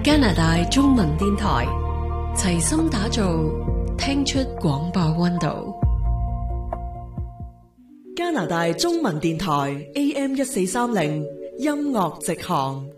加拿大中文電台齊心打造聽出廣播溫度。 加拿大中文電台 AM1430 音樂直航。